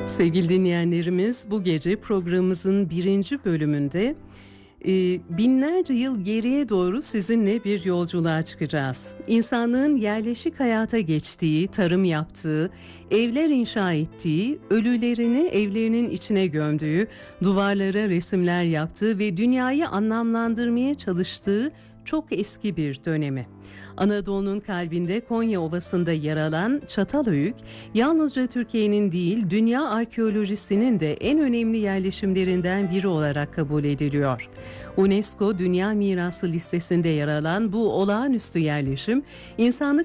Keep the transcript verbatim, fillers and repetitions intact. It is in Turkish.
Sevgili dinleyenlerimiz, bu gece programımızın birinci bölümünde e, binlerce yıl geriye doğru sizinle bir yolculuğa çıkacağız. İnsanlığın yerleşik hayata geçtiği, tarım yaptığı, evler inşa ettiği, ölülerini evlerinin içine gömdüğü, duvarlara resimler yaptığı ve dünyayı anlamlandırmaya çalıştığı çok eski bir dönemi. Anadolu'nun kalbinde Konya Ovası'nda yer alan Çatalhöyük, yalnızca Türkiye'nin değil, dünya arkeolojisinin de en önemli yerleşimlerinden biri olarak kabul ediliyor. UNESCO Dünya Mirası listesinde yer alan bu olağanüstü yerleşim, insanlık